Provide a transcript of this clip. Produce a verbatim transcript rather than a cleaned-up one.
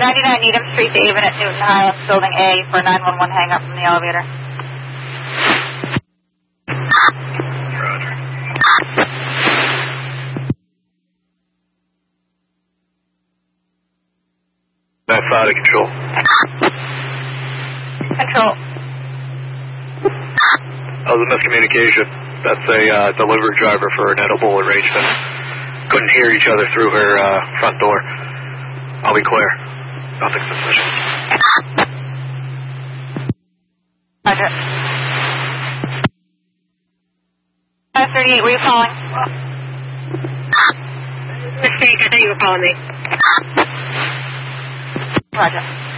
ninety-nine Needham Street to Avon at Newton Highlands, Building A for nine one one hang up from the elevator. Roger. That's out of control. Control. That was a miscommunication. That's a uh, delivery driver for an edible arrangement. Couldn't hear each other through her uh, front door. I'll be clear. Nothing suspicious. Roger. five thirty-eight, were you calling? Mistake, I thought you were calling me. Roger.